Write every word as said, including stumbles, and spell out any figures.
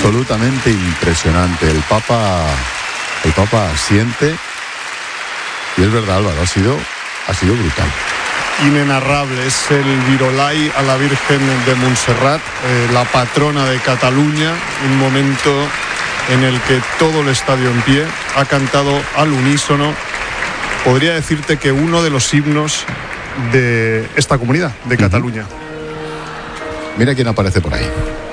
absolutamente impresionante. El Papa, el Papa asiente. Y es verdad, Álvaro, ha sido, ha sido brutal. Inenarrable, es el Virolai a la Virgen de Montserrat, eh, la patrona de Cataluña, un momento en el que todo el estadio en pie ha cantado al unísono. Podría decirte que uno de los himnos de esta comunidad, de Cataluña. Mira quién aparece por ahí.